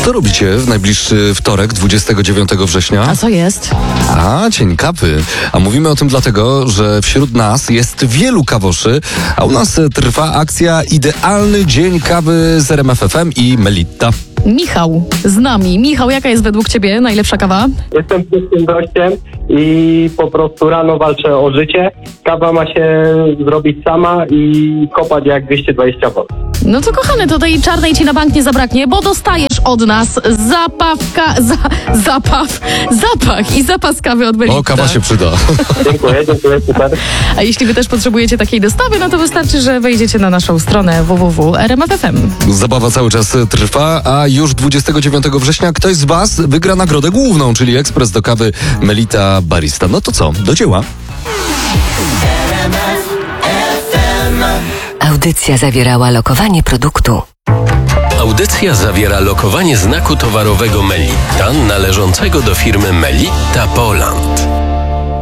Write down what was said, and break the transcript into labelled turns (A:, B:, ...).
A: Co robicie w najbliższy wtorek, 29 września?
B: A co jest?
A: Dzień kawy. A mówimy o tym dlatego, że wśród nas jest wielu kawoszy, a u nas trwa akcja Idealny Dzień Kawy z RMF FM i Melitta.
B: Michał z nami. Michał, jaka jest według ciebie najlepsza kawa?
C: Jestem prostym gościem i po prostu rano walczę o życie. Kawa ma się zrobić sama i kopać jak 220 V.
B: No to kochany, to tej czarnej ci na bank nie zabraknie, bo dostajesz od nas zapach i zapas kawy od Melitta.
A: O, kawa się przyda.
C: Dziękuję, super.
B: A jeśli wy też potrzebujecie takiej dostawy, no to wystarczy, że wejdziecie na naszą stronę www.rmf.fm.
A: Zabawa cały czas trwa, a już 29 września ktoś z was wygra nagrodę główną, czyli ekspres do kawy Melitta Barista. No to co? Do dzieła.
D: Audycja zawierała lokowanie produktu.
E: Audycja zawiera lokowanie znaku towarowego Melitta należącego do firmy Melitta Poland.